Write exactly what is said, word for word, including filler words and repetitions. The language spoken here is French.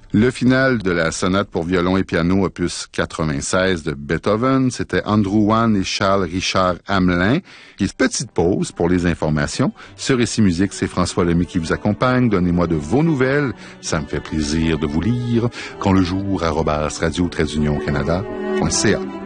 Le final de la sonate pour violon et piano opus quatre-vingt-seize de Beethoven, c'était Andrew Wan et Charles Richard Hamelin. Petite pause pour les informations. Ce Récit Musique, c'est François Lemay qui vous accompagne. Donnez-moi de vos nouvelles. Ça me fait plaisir de vous lire. Quand le jour, arobase radio-canada.ca.